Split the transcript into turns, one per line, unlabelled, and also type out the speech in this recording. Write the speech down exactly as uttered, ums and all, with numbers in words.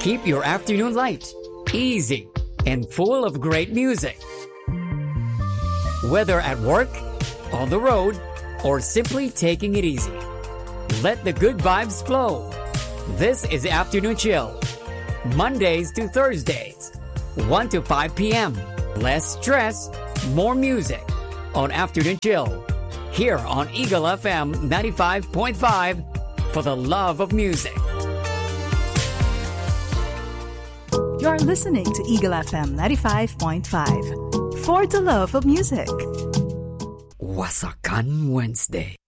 Keep your afternoon light, easy, and full of great music. Whether at work, on the road, or simply taking it easy, let the good vibes flow. This is Afternoon Chill, Mondays to Thursdays, one to five p.m. Less stress, more music on Afternoon Chill, here on Eagle F M ninety-five point five, for the love of music.
You're listening to Eagle F M ninety-five point five, for the love of music.
Wasakan Wednesday.